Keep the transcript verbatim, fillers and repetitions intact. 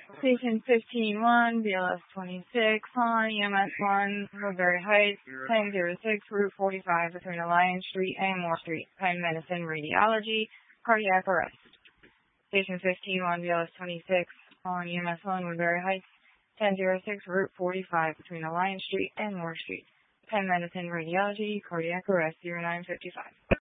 Station fifteen one, B L S twenty-six, on E M S one, Woodbury Heights, ten oh six, Route forty-five, between Alliance Street and Moore Street. Pain medicine, radiology, cardiac arrest. Station fifteen one, B L S twenty-six, on E M S one, Woodbury Heights, ten oh six, Route forty-five, between Alliance Street and Moore Street. Pain medicine, radiology, cardiac arrest, zero nine fifty-five.